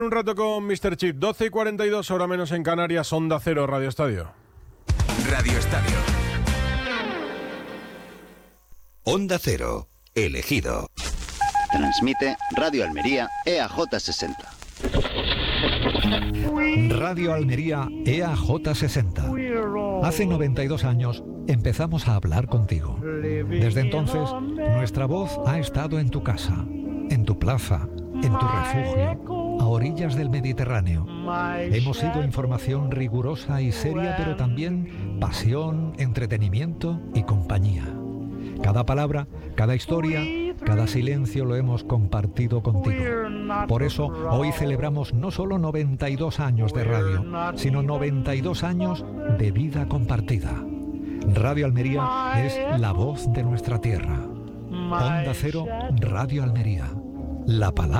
Un rato con Mr. Chip, 12:42, hora menos en Canarias, Onda Cero, Radio Estadio. Radio Estadio. Onda Cero, elegido. Transmite Radio Almería EAJ 60. Radio Almería EAJ 60. Hace 92 años empezamos a hablar contigo. Desde entonces, nuestra voz ha estado en tu casa, en tu plaza, en tu refugio, a orillas del Mediterráneo. Hemos sido información rigurosa y seria, pero también pasión, entretenimiento y compañía. Cada palabra, cada historia, cada silencio lo hemos compartido contigo. Por eso, hoy celebramos no solo 92 años de radio, sino 92 años de vida compartida. Radio Almería es la voz de nuestra tierra. Onda Cero, Radio Almería. La palabra